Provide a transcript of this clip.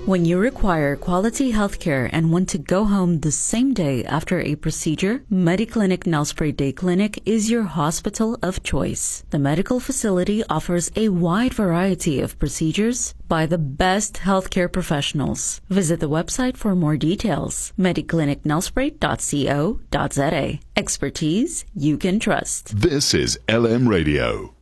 When you require quality healthcare and want to go home the same day after a procedure, Mediclinic Nellspray Day Clinic is your hospital of choice. The medical facility offers a wide variety of procedures by the best healthcare professionals. Visit the website for more details. mediclinicnellspray.co.za. Expertise you can trust. This is LM Radio.